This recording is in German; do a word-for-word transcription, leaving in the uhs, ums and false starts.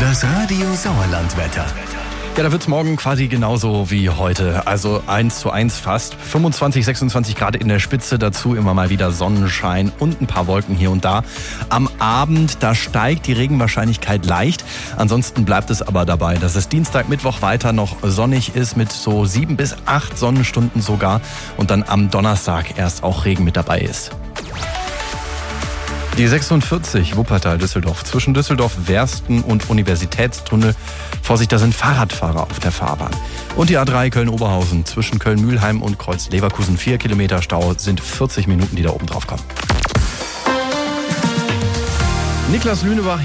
Das Radio Sauerland-Wetter. Ja, da wird's morgen quasi genauso wie heute. Also eins zu eins fast. fünfundzwanzig, sechsundzwanzig Grad in der Spitze. Dazu immer mal wieder Sonnenschein und ein paar Wolken hier und da. Am Abend, da steigt die Regenwahrscheinlichkeit leicht. Ansonsten bleibt es aber dabei, dass es Dienstag, Mittwoch weiter noch sonnig ist mit so sieben bis acht Sonnenstunden sogar. Und dann am Donnerstag erst auch Regen mit dabei ist. Die sechsundvierzig Wuppertal-Düsseldorf zwischen Düsseldorf-Wersten und Universitätstunnel. Vorsicht, da sind Fahrradfahrer auf der Fahrbahn. Und die A drei Köln-Oberhausen zwischen Köln-Mühlheim und Kreuz-Leverkusen. Vier Kilometer Stau sind vierzig Minuten, die da oben drauf kommen. Niklas Lünebach.